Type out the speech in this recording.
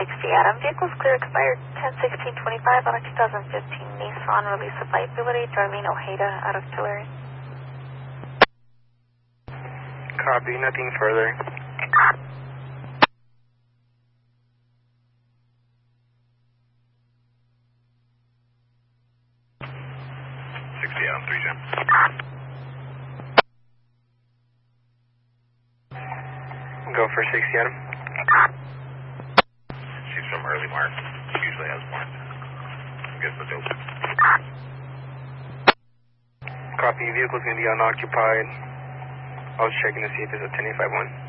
Adam. Vehicle's clear, expired 10/16/25 on a 2015 Nissan. Release of liability. Darlene Ojeda out of Tulare. Copy, nothing further. Adam, 3 Jam. Go for 60 Adam. She's from early March. She usually has March. I guess the dope. Copy, vehicle's going to be unoccupied. I was checking to see if there's a 10-851.